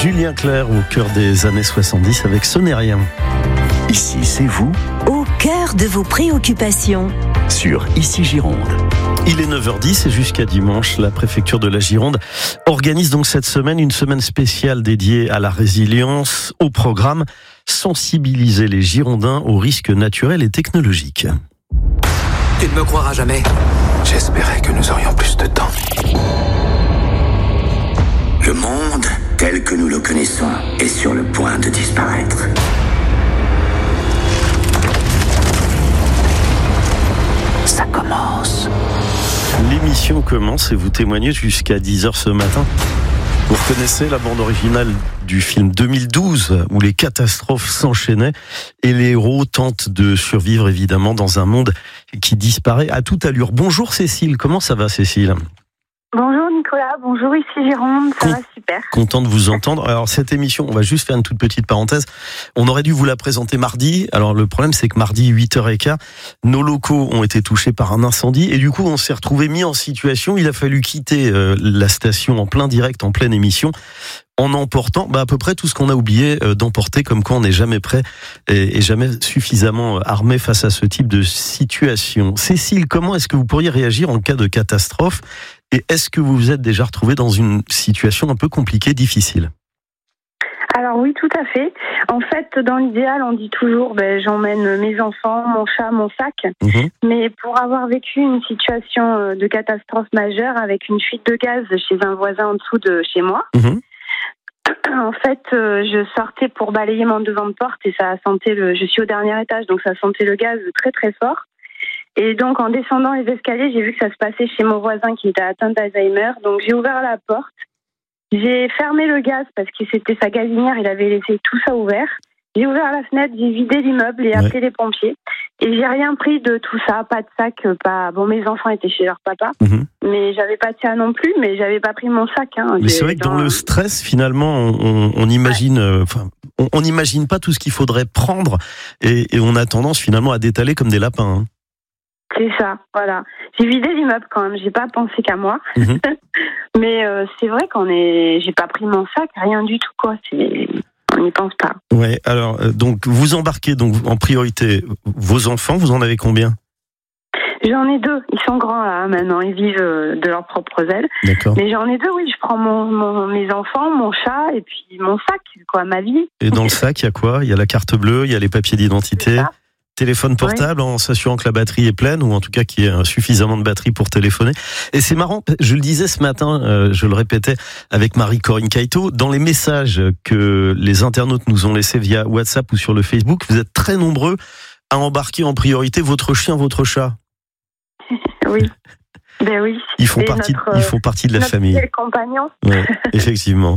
Julien Clerc au cœur des années 70 avec Ce n'est rien. Ici, c'est vous, au cœur de vos préoccupations. Sur Ici Gironde. Il est 9h10 et jusqu'à dimanche, la préfecture de la Gironde organise donc cette semaine une semaine spéciale dédiée à la résilience, au programme Sensibiliser les Girondins aux risques naturels et technologiques. Tu ne me croiras jamais. J'espérais que nous aurions plus de temps. Le monde, tel que nous le connaissons, est sur le point de disparaître. Ça commence. L'émission commence et vous témoignez jusqu'à 10h ce matin. Vous reconnaissez la bande originale du film 2012 où les catastrophes s'enchaînaient et les héros tentent de survivre évidemment dans un monde qui disparaît à toute allure. Bonjour Cécile, comment ça va Cécile ? Bonjour Nicolas, bonjour Ici Gironde, ça va super. Content de vous entendre. Alors cette émission, on va juste faire une toute petite parenthèse. On aurait dû vous la présenter mardi. Alors le problème c'est que mardi 8h15, nos locaux ont été touchés par un incendie et du coup on s'est retrouvé mis en situation. Il a fallu quitter la station en plein direct, en pleine émission, en emportant à peu près tout ce qu'on a oublié d'emporter, comme quoi on n'est jamais prêt et jamais suffisamment armé face à ce type de situation. Cécile, comment est-ce que vous pourriez réagir en cas de catastrophe ? Et est-ce que vous vous êtes déjà retrouvé dans une situation un peu compliquée, difficile ? Alors oui, tout à fait. En fait, dans l'idéal, on dit toujours j'emmène mes enfants, mon chat, mon sac. Mais pour avoir vécu une situation de catastrophe majeure avec une fuite de gaz chez un voisin en dessous de chez moi, en fait, je sortais pour balayer mon devant de porte et ça sentait je suis au dernier étage, donc ça sentait le gaz très très fort. Et donc, en descendant les escaliers, j'ai vu que ça se passait chez mon voisin qui était atteint d'Alzheimer. Donc, j'ai ouvert la porte. J'ai fermé le gaz parce que c'était sa gazinière. Il avait laissé tout ça ouvert. J'ai ouvert la fenêtre, j'ai vidé l'immeuble et appelé les pompiers. Et j'ai rien pris de tout ça. Pas de sac, pas... Bon, mes enfants étaient chez leur papa. Mais j'avais pas de ça non plus, mais j'avais pas pris mon sac. Mais c'est vrai que dans le stress, finalement, on imagine... on n'imagine pas tout ce qu'il faudrait prendre. Et on a tendance, finalement, à détaler comme des lapins. C'est ça, voilà. J'ai vidé l'immeuble quand même, j'ai pas pensé qu'à moi. Mais c'est vrai j'ai pas pris mon sac, rien du tout, quoi. On n'y pense pas. Ouais, alors, donc, vous embarquez donc en priorité vos enfants, vous en avez combien ? J'en ai 2, ils sont grands là, maintenant, ils vivent de leurs propres ailes. D'accord. Mais j'en ai 2, oui, je prends mes enfants, mon chat, et puis mon sac, quoi, ma vie. Et dans le sac, il y a quoi ? Il y a la carte bleue, il y a les papiers d'identité. Téléphone portable, en s'assurant que la batterie est pleine, ou en tout cas qu'il y ait suffisamment de batterie pour téléphoner. Et c'est marrant, je le disais ce matin, je le répétais avec Marie-Corinne Caïto, dans les messages que les internautes nous ont laissés via WhatsApp ou sur le Facebook, vous êtes très nombreux à embarquer en priorité votre chien, votre chat. Oui. Ben oui. Ils font partie de la famille. Notre compagnon. Ouais, effectivement.